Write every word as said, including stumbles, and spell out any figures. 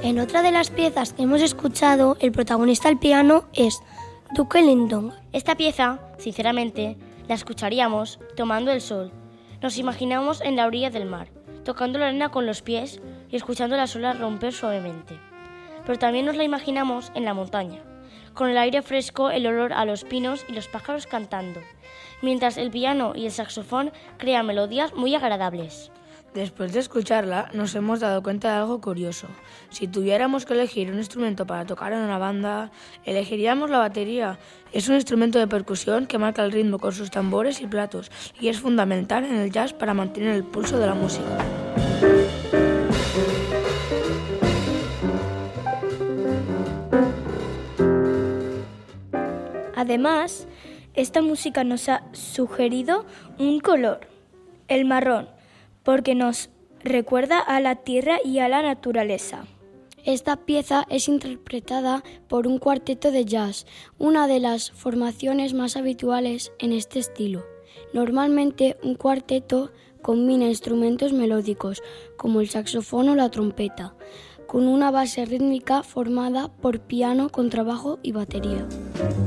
En otra de las piezas que hemos escuchado, el protagonista al piano es Duke Ellington. Esta pieza, sinceramente, la escucharíamos tomando el sol. Nos imaginamos en la orilla del mar, tocando la arena con los pies y escuchando las olas romper suavemente. Pero también nos la imaginamos en la montaña, con el aire fresco, el olor a los pinos y los pájaros cantando, mientras el piano y el saxofón crean melodías muy agradables. Después de escucharla, nos hemos dado cuenta de algo curioso. Si tuviéramos que elegir un instrumento para tocar en una banda, elegiríamos la batería. Es un instrumento de percusión que marca el ritmo con sus tambores y platos y es fundamental en el jazz para mantener el pulso de la música. Además, esta música nos ha sugerido un color, el marrón, porque nos recuerda a la tierra y a la naturaleza. Esta pieza es interpretada por un cuarteto de jazz, una de las formaciones más habituales en este estilo. Normalmente un cuarteto combina instrumentos melódicos, como el saxofón o la trompeta, con una base rítmica formada por piano, contrabajo y batería.